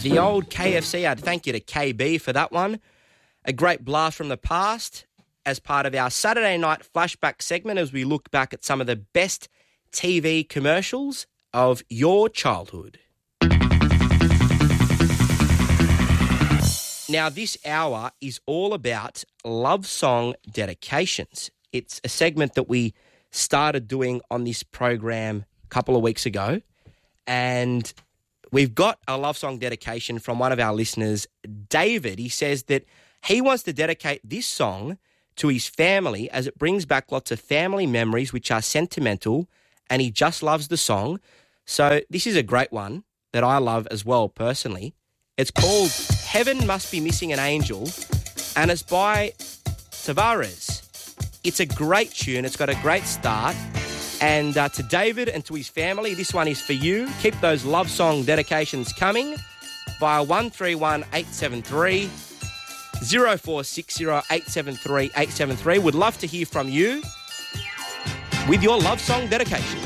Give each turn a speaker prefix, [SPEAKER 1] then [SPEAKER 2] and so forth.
[SPEAKER 1] The old KFC ad. Thank you to KB for that one. A great blast from the past as part of our Saturday night flashback segment as we look back at some of the best TV commercials of your childhood. Now, this hour is all about love song dedications. It's a segment that we started doing on this program a couple of weeks ago, and we've got a love song dedication from one of our listeners, David. He says that he wants to dedicate this song to his family as it brings back lots of family memories which are sentimental, and he just loves the song. So this is a great one that I love as well personally. It's called Heaven Must Be Missing an Angel, and it's by Tavares. It's a great tune. It's got a great start. And to David and to his family, this one is for you. Keep those love song dedications coming via 131873 0460 873 873. Would love to hear from you with your love song dedication.